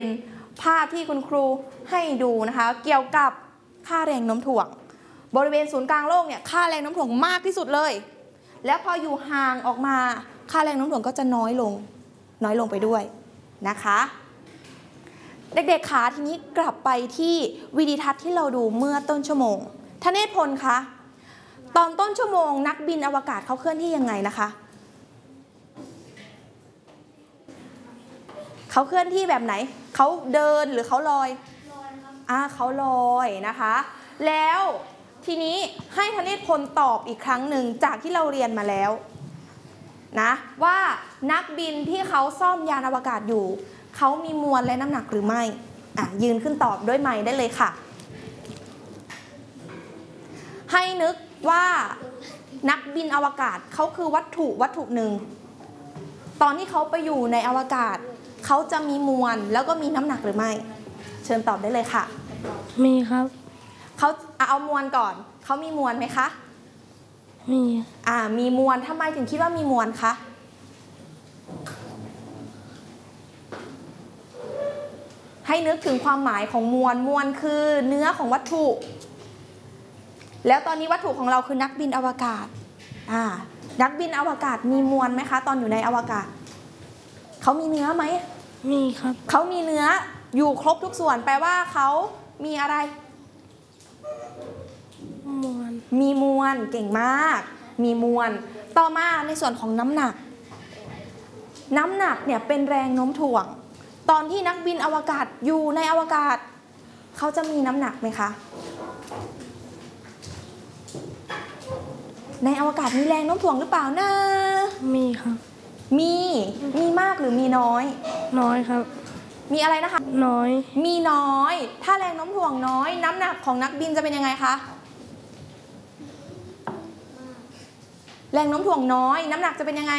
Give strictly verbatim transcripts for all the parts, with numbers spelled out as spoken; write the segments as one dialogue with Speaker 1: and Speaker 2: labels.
Speaker 1: ภาพที่คุณครูให้ดูนะคะเกี่ยวกับค่าแรงโน้มถ่วงบริเวณศูนย์กลางโลกเนี่ยค่าแรงโน้มถ่วงมากที่สุดเลยแล้วพออยู่ห่างออกมาค่าแรงโน้มถ่วงก็จะน้อยลงน้อยลงไปด้วยนะคะเด็กๆคะทีนี้กลับไปที่วิดีทัศน์ที่เราดูเมื่อต้นชั่วโมงธเนศพลคะตอนต้นชั่วโมงนักบินอวกาศเขาเคลื่อนที่ยังไงนะคะเขาเคลื่อนที่แบบไหนเขาเดินหรือเขาลอยลอยครับอ่าเขาลอยนะคะแล้วทีนี้ให้ธเนศพลตอบอีกครั้งหนึ่งจากที่เราเรียนมาแล้วนะว่านักบินที่เขาซ่อมยานอวกาศอยู่เขามีมวลและน้ำหนักหรือไม่อ่ะยืนขึ้นตอบด้วยไมค์ได้เลยค่ะให้นึกว่านักบินอวกาศเขาคือวัตถุวัตถุหนึ่งตอนที่เขาไปอยู่ในอวกาศเขาจะมีมวลแล้วก็มีน้ำหนักหรือไม่เชิญตอบได้เลยค่ะ
Speaker 2: มีครับ
Speaker 1: เขาเอามวลก่อนเขามีมวลไหมคะ
Speaker 2: มี
Speaker 1: อ่ามีมวลทำไมถึงคิดว่ามีมวลคะให้นึกถึงความหมายของมวลมวลคือเนื้อของวัตถุแล้วตอนนี้วัตถุของเราคือนักบินอวกาศอ่านักบินอวกาศมีมวลไหมคะตอนอยู่ในอวกาศเขามีเนื้อไหม
Speaker 2: มีครับ
Speaker 1: เขามีเนื้ออยู่ครบทุกส่วนแปลว่าเขามีอะไร
Speaker 2: มวล
Speaker 1: มีมวลเก่งมากมีมวลต่อมาในส่วนของน้ำหนักน้ำหนักเนี่ยเป็นแรงโน้มถ่วงตอนที่นักบินอวกาศอยู่ในอวกาศเขาจะมีน้ำหนักไหมคะในอวกาศมีแรงโน้มถ่วงหรือเปล่านะ
Speaker 2: มีครับ
Speaker 1: มีมีมากหรือมีน้อย
Speaker 2: น้อยครับ
Speaker 1: มีอะไรนะคะ
Speaker 2: น้อย
Speaker 1: มีน้อยถ้าแรงโน้มถ่วงน้อยน้ำหนักของนักบินจะเป็นยังไงคะแรงโน้มถ่วงน้อยน้ำหนักจะเป็นยังไง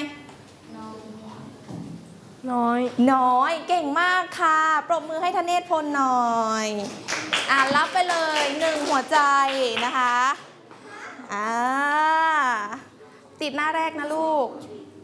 Speaker 2: น้อย
Speaker 1: น้อยเก่งมากค่ะปรบมือให้ธเนศพลหน่อยอ่ารับไปเลยหนึ่งหัวใจนะคะอ่าติดหน้าแรกนะลูก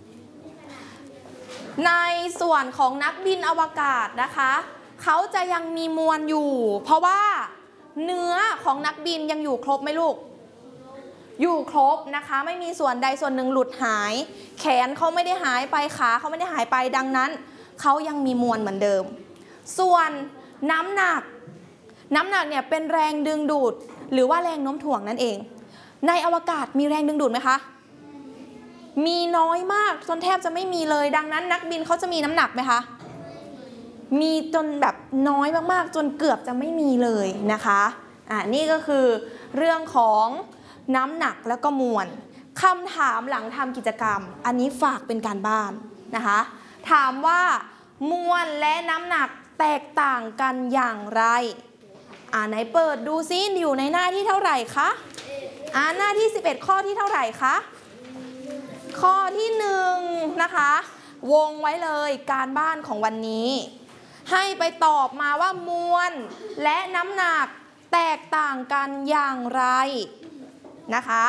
Speaker 1: ในส่วนของนักบินอวกาศนะคะเขาจะยังมีมวลอยู่เพราะว่าเนื้อของนักบินยังอยู่ครบไหมลูกอยู่ครบนะคะไม่มีส่วนใดส่วนหนึ่งหลุดหายแขนเขาไม่ได้หายไปขาเขาไม่ได้หายไปดังนั้นเขายังมีมวลเหมือนเดิมส่วนน้ำหนักน้ำหนักเนี่ยเป็นแรงดึงดูดหรือว่าแรงโน้มถ่วงนั่นเองในอวกาศมีแรงดึงดูดไหมคะมีน้อยมากจนแทบจะไม่มีเลยดังนั้นนักบินเขาจะมีน้ำหนักไหมคะมีจนแบบน้อยมากๆจนเกือบจะไม่มีเลยนะคะอ่านี่ก็คือเรื่องของน้ำหนักแล้วก็มวลคำถามหลังทำกิจกรรมอันนี้ฝากเป็นการบ้านนะคะถามว่ามวลและน้ำหนักแตกต่างกันอย่างไรอ่าไหนเปิดดูซิอยู่ในหน้าที่เท่าไหร่คะอ่าหน้าที่สิบเอ็ดข้อที่เท่าไหร่คะข้อที่หนึ่งนะคะวงไว้เลยการบ้านของวันนี้ให้ไปตอบมาว่ามวลและน้ำหนักแตกต่างกันอย่างไรนะคะ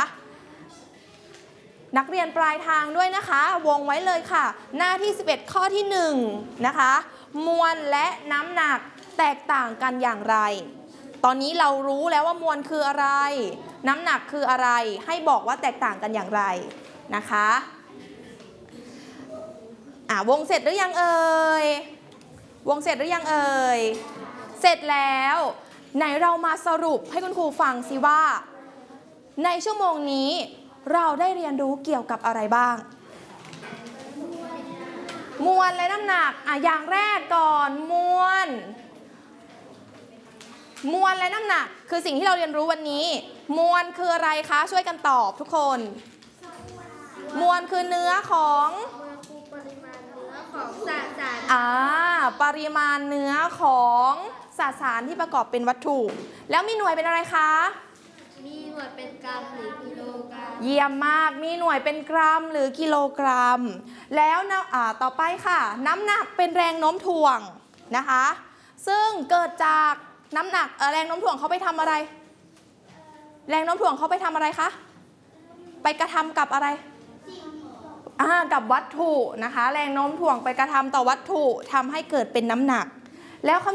Speaker 1: นักเรียนปลายทางด้วยนะคะวงไว้เลยค่ะหน้าที่สิบเอ็ดข้อที่หนึ่งนะคะมวลและน้ำหนักแตกต่างกันอย่างไรตอนนี้เรารู้แล้วว่ามวลคืออะไรน้ำหนักคืออะไรให้บอกว่าแตกต่างกันอย่างไรนะคะอ่าวงเสร็จหรือยังเอ่ยวงเสร็จหรือยังเอ่ยเสร็จแล้วไหนเรามาสรุปให้คุณครูฟังสิว่าในชั่วโมงนี้เราได้เรียนรู้เกี่ยวกับอะไรบ้างมวลและน้ำหนักอ่ะอย่างแรกก่อนมวลมวลและน้ำหนักคือสิ่งที่เราเรียนรู้วันนี้มวลคืออะไรคะช่วยกันตอบทุกคนมวลคือเนื้อของ
Speaker 3: ปริมาณเนื้อของสสาร
Speaker 1: อ่าปริมาณเนื้อของสสารที่ประกอบเป็นวัตถุแล้วมีหน่วยเป็นอะไรคะ
Speaker 3: มีหน่วยเป็นกรัมหรือกิโลกรัม
Speaker 1: เยี่ยมมากมีหน่วยเป็นกรัมหรือกิโลกรัมแล้วนะอ่าต่อไปค่ะน้ำหนักเป็นแรงโน้มถ่วงนะคะซึ่งเกิดจากน้ำหนักแรงโน้มถ่วงเขาไปทำอะไรแรงโน้มถ่วงเขาไปทำอะไรคะไปกระทำกับอะไรอ่ากับวัตถุนะคะแรงโน้มถ่วงไปกระทำต่อวัตถุทำให้เกิดเป็นน้ำหนักแล้วเขา